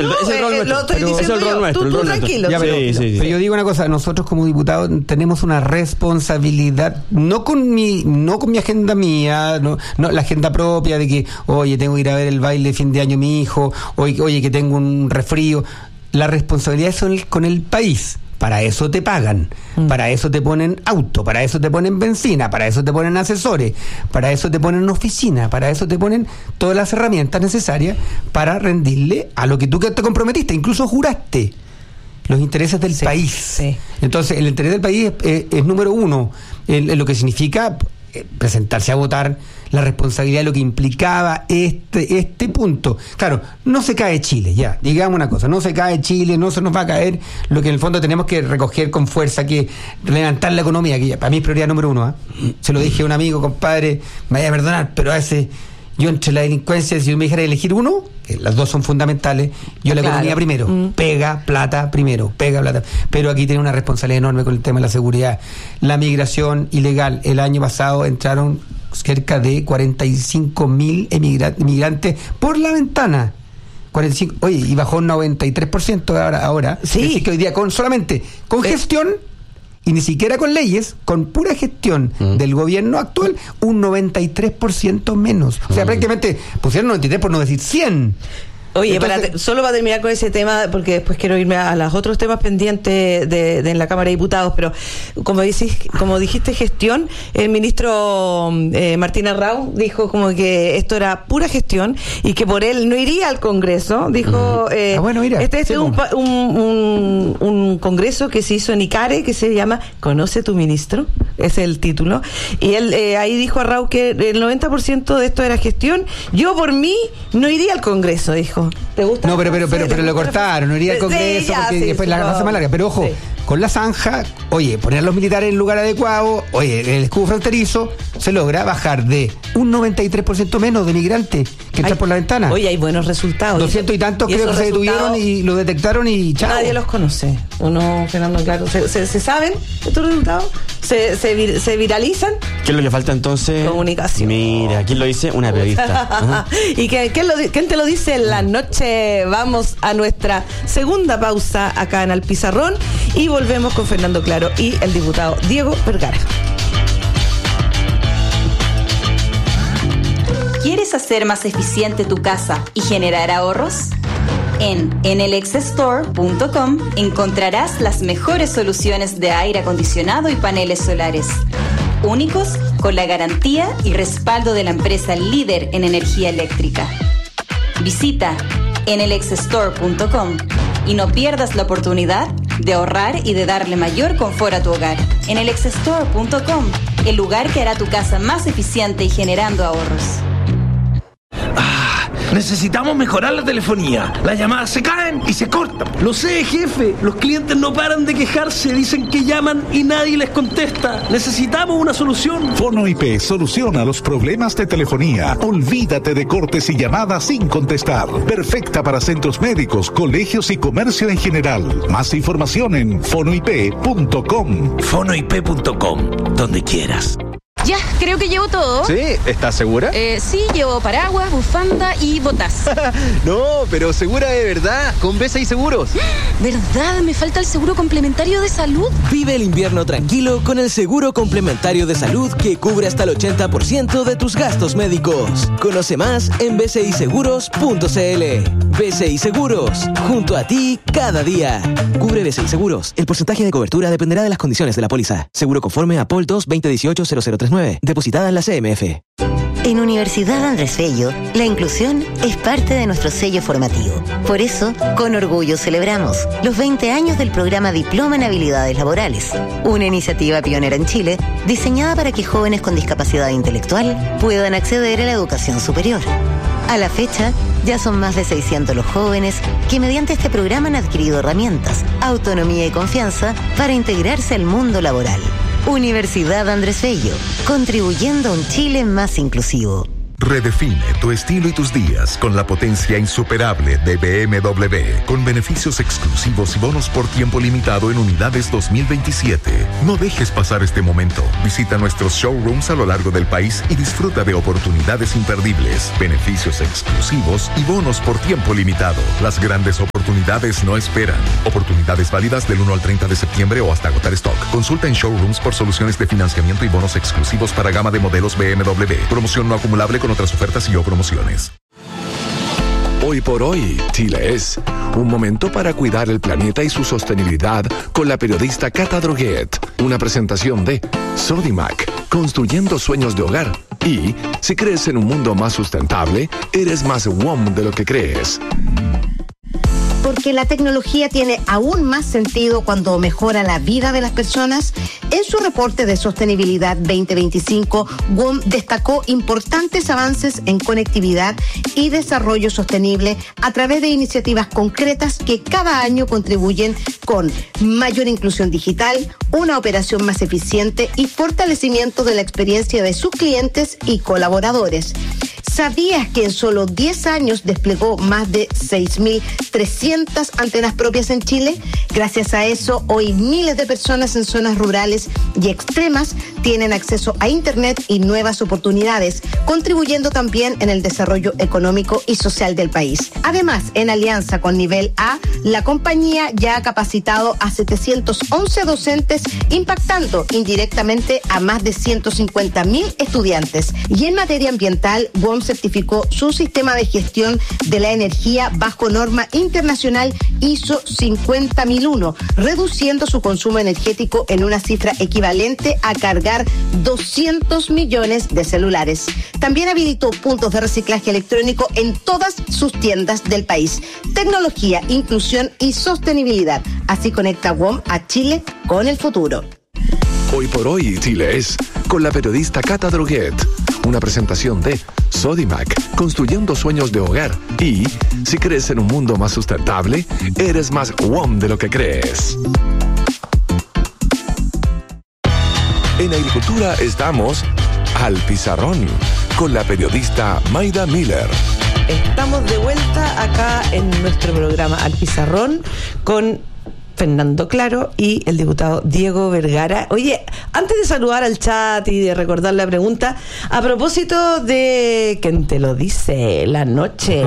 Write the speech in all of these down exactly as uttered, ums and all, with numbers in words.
el, no, es el rol eh, nuestro. lo estoy Pero diciendo es el rol yo. nuestro. Tú, el tú rol nuestro. tranquilo. Ya, pero, sí, sí, sí. pero yo digo una cosa, nosotros como diputados tenemos una responsabilidad, no con mi, no con mi agenda mía, no, no la agenda propia de que, oye, tengo que ir a ver el baile de fin de año mi hijo, oye, oye que tengo un resfrío. La responsabilidad es con el, con el país. Para eso te pagan, mm. para eso te ponen auto, para eso te ponen benzina, para eso te ponen asesores, para eso te ponen oficina, para eso te ponen todas las herramientas necesarias para rendirle a lo que tú te comprometiste, incluso juraste, los intereses del sí, país. Sí. Entonces, el interés del país es, es, es número uno, en, en lo que significa presentarse a votar, la responsabilidad de lo que implicaba este este punto. Claro, no se cae Chile, ya, digamos una cosa, no se cae Chile, no se nos va a caer lo que en el fondo tenemos que recoger con fuerza, que levantar la economía, que ya, para mí es prioridad número uno, ¿eh? Se lo dije a un amigo, compadre, me vaya a perdonar, pero a ese, yo entre la delincuencia, si yo me dijera elegir uno, que las dos son fundamentales, yo la claro. economía primero, mm. pega, plata primero, pega, plata, pero aquí tiene una responsabilidad enorme con el tema de la seguridad. La migración ilegal, el año pasado entraron cerca de cuarenta y cinco mil emigrantes por la ventana. cuarenta y cinco, oye, y bajó un noventa y tres por ciento ahora, ahora. Sí. Es decir, que hoy día con solamente con gestión, y ni siquiera con leyes, con pura gestión mm. del gobierno actual, un noventa y tres por ciento menos. O sea, mm. prácticamente pusieron noventa y tres por no decir cien. Oye, Entonces, para te, solo para terminar con ese tema, porque después quiero irme a, a los otros temas pendientes de, de en la Cámara de Diputados, pero como dices, como dijiste gestión, el ministro eh, Martín Arrau dijo como que esto era pura gestión y que por él no iría al Congreso. Dijo, uh-huh. eh, ah, bueno, mira, este, este sí, es un, un, un, un congreso que se hizo en Icare, que se llama ¿Conoce tu ministro? Ese es el título. Y él eh, ahí dijo Arrau que el noventa por ciento de esto era gestión. Yo por mí no iría al Congreso, dijo. ¿Te gusta? No, pero pero pero, pero lo cortaron, no iría al Congreso, sí, ya, porque sí, después sí, la no. pasa más larga. Pero ojo, sí. con la zanja, oye, poner a los militares en lugar adecuado, oye, el escudo fronterizo, se logra bajar de un noventa y tres por ciento menos de migrantes que entran por la ventana. Oye, hay buenos resultados. Doscientos y tantos y creo que se detuvieron y lo detectaron y chao. Nadie los conoce. Uno, Fernando, claro. ¿Se, se, se saben estos resultados? ¿Se, se, vir, ¿Se viralizan? ¿Qué es lo que falta entonces? Comunicación. Mira, ¿quién lo dice? Una periodista. ¿Y qué, qué lo, quién te lo dice en la noche? Vamos a nuestra segunda pausa acá en Al Pizarrón y volvemos con Fernando Claro y el diputado Diego Vergara. ¿Quieres hacer más eficiente tu casa y generar ahorros? En enelex store punto com encontrarás las mejores soluciones de aire acondicionado y paneles solares, únicos con la garantía y respaldo de la empresa líder en energía eléctrica. Visita enelex store punto com y no pierdas la oportunidad de ahorrar y de darle mayor confort a tu hogar. enelex store punto com, el lugar que hará tu casa más eficiente y generando ahorros. Necesitamos mejorar la telefonía. Las llamadas se caen y se cortan. Lo sé, jefe. Los clientes no paran de quejarse. Dicen que llaman y nadie les contesta. Necesitamos una solución. Fono I P soluciona los problemas de telefonía. Olvídate de cortes y llamadas sin contestar. Perfecta para centros médicos, colegios y comercio en general. Más información en fono i p punto com. fono i p punto com. Donde quieras. Ya, creo que llevo todo. ¿Sí? ¿Estás segura? Eh, sí, llevo paraguas, bufanda y botas. No, pero segura de verdad, con B seis Seguros. ¿Verdad? Me falta el seguro complementario de salud. Vive el invierno tranquilo con el seguro complementario de salud que cubre hasta el ochenta por ciento de tus gastos médicos. Conoce más en b c i seguros punto c l. B C I Seguros, junto a ti cada día. Cubre B C I Seguros. El porcentaje de cobertura dependerá de las condiciones de la póliza. Seguro conforme a P O L dos veinte dieciocho cero cero tres nueve. Depositada en la C M F. En Universidad Andrés Bello, la inclusión es parte de nuestro sello formativo. Por eso, con orgullo celebramos los veinte años del programa Diploma en Habilidades Laborales, una iniciativa pionera en Chile diseñada para que jóvenes con discapacidad intelectual puedan acceder a la educación superior. A la fecha, ya son más de seiscientos los jóvenes que mediante este programa han adquirido herramientas, autonomía y confianza para integrarse al mundo laboral. Universidad Andrés Bello, contribuyendo a un Chile más inclusivo. Redefine tu estilo y tus días con la potencia insuperable de B M W, con beneficios exclusivos y bonos por tiempo limitado en unidades dos mil veintisiete. No dejes pasar este momento. Visita nuestros showrooms a lo largo del país y disfruta de oportunidades imperdibles, beneficios exclusivos y bonos por tiempo limitado. Las grandes oportunidades no esperan. Oportunidades válidas del uno al treinta de septiembre o hasta agotar stock. Consulta en showrooms por soluciones de financiamiento y bonos exclusivos para gama de modelos B M W. Promoción no acumulable con otras ofertas y o promociones. Hoy por hoy, Chile es un momento para cuidar el planeta y su sostenibilidad con la periodista Cata Droguet. Una presentación de Sodimac, construyendo sueños de hogar. Y si crees en un mundo más sustentable, eres más W O M de lo que crees. Porque la tecnología tiene aún más sentido cuando mejora la vida de las personas. En su reporte de sostenibilidad veinte veinticinco, W O M destacó importantes avances en conectividad y desarrollo sostenible a través de iniciativas concretas que cada año contribuyen con mayor inclusión digital, una operación más eficiente y fortalecimiento de la experiencia de sus clientes y colaboradores. ¿Sabías que en solo diez años desplegó más de seis mil trescientas antenas propias en Chile? Gracias a eso, hoy miles de personas en zonas rurales y extremas tienen acceso a Internet y nuevas oportunidades, contribuyendo también en el desarrollo económico y social del país. Además, en alianza con Nivel A, la compañía ya ha capacitado a setecientos once docentes, impactando indirectamente a más de ciento cincuenta mil estudiantes. Y en materia ambiental, W O M certificó su sistema de gestión de la energía bajo norma internacional I S O cincuenta mil uno, reduciendo su consumo energético en una cifra equivalente a cargar doscientos millones de celulares. También habilitó puntos de reciclaje electrónico en todas sus tiendas del país. Tecnología, inclusión y sostenibilidad. Así conecta W O M a Chile con el futuro. Hoy por hoy, Chile es con la periodista Cata Droguet. Una presentación de Sodimac, construyendo sueños de hogar. Y si crees en un mundo más sustentable, eres más W O M de lo que crees. En Agricultura estamos al pizarrón con la periodista Maida Miller. Estamos de vuelta acá en nuestro programa Al Pizarrón con Fernando Claro y el diputado Diego Vergara. Oye, antes de saludar al chat y de recordar la pregunta, a propósito de ¿quién te lo dice? La noche.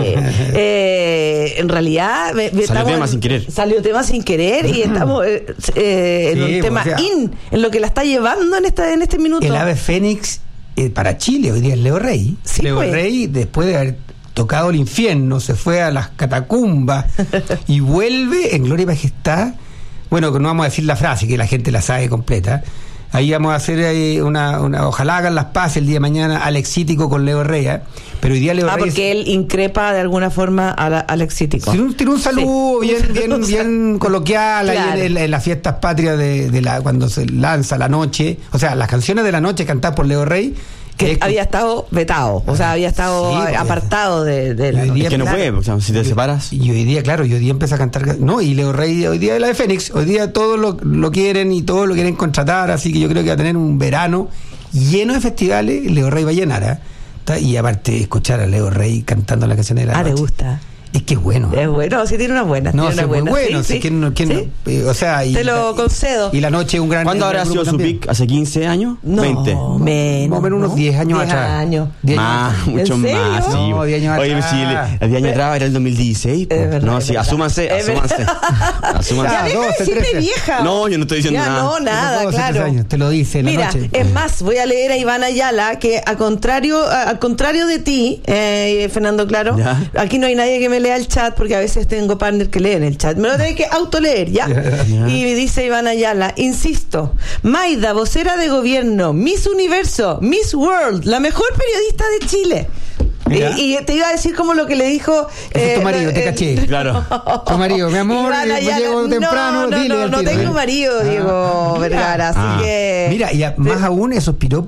eh, en realidad me, me salió tema en, sin querer. Salió tema sin querer y estamos eh, eh, en sí, un tema o sea, in, en lo que la está llevando en esta en este minuto. El ave fénix eh, para Chile hoy día es Leo Rey. Sí, Leo pues. Rey, después de haber tocado el infierno, se fue a las catacumbas y vuelve en gloria y majestad. Bueno, que no vamos a decir la frase, que la gente la sabe completa. Ahí vamos a hacer ahí una, una ojalá hagan las paces el día de mañana Alexítico con Leo Rey, ¿eh? Pero hoy día Leo ah, Rey porque es, él increpa de alguna forma a la, Alexítico. Tiene un, tiene un saludo sí. bien, bien, bien coloquial claro. ahí en, en, en las fiestas patrias de, de la cuando se lanza la noche, o sea, las canciones de la noche cantadas por Leo Rey. Que es, había estado vetado, o sea, había estado sí, apartado de, de la noche. Es que no claro. puede, o sea, si te separas. Y hoy día, claro, y hoy día empieza a cantar. No, y Leo Rey, hoy día es la de Fénix, hoy día todos lo, lo quieren y todos lo quieren contratar, así que yo creo que va a tener un verano lleno de festivales. Leo Rey va a llenar, ¿eh? Y aparte, escuchar a Leo Rey cantando las canciones de la ah, noche. ¿te gusta? Es que es bueno. Es bueno, sí tiene una buena. No, tiene una es buena. muy bueno. Sí, sí. ¿Quién, quién, ¿Sí? Eh, o sea, y, te lo concedo. Y la noche es un gran. ¿Cuándo habrá sido su pick? ¿Hace quince años? No, veinte. Menos, más o menos unos diez años atrás. años. diez más, años. mucho más. Sí. No, diez años Oye, atrás. si el diez años atrás era el dos mil dieciséis. Pues. Verdad, no, sí, verdad. asúmanse, asúmanse. asúmanse. Ya, deja de decirme vieja. No, yo no estoy diciendo ya, nada. No, nada, doce, claro. Años, te lo dice la Mira, noche. es más, voy a leer a Iván Ayala que a contrario, a, al contrario de ti, eh, Fernando Claro, ¿ya? Aquí no hay nadie que me lea el chat porque a veces tengo partner que leen el chat. Me lo tengo que autoleer, ¿ya? Yeah. Y dice Iván Ayala, insisto, Maida, vocera de gobierno, Miss Universo, Miss World, la mejor periodista de Chile. Y, y te iba a decir como lo que le dijo eh, es tu marido, eh, te caché. Claro. Tu marido, mi amor, Ayala, llego temprano, no, no, dile no, no tío, tengo ¿eh? marido, Diego ah, Vergara, así ah. que mira, y a, más aún esos piropos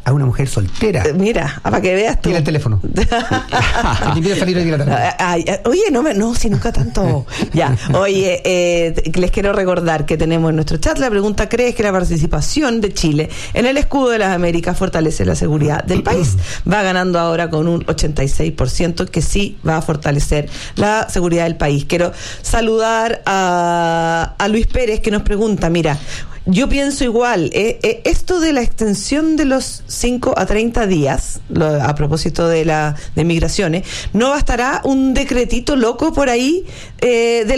a una mujer soltera. Eh, mira, para que veas tú. Tira el teléfono. Que te invite a salir hoy de la tarde. Ay, ay, oye, no, me, no, si nunca tanto. Ya, oye, eh, les quiero recordar que tenemos en nuestro chat la pregunta: ¿crees que la participación de Chile en el escudo de las Américas fortalece la seguridad del país? Va ganando ahora con un ochenta y seis por ciento que sí va a fortalecer la seguridad del país. Quiero saludar a, a Luis Pérez, que nos pregunta, mira, yo pienso igual, eh, eh, esto de la extensión de los cinco a treinta días, lo, a propósito de la de migraciones, ¿no bastará un decretito loco por ahí eh, de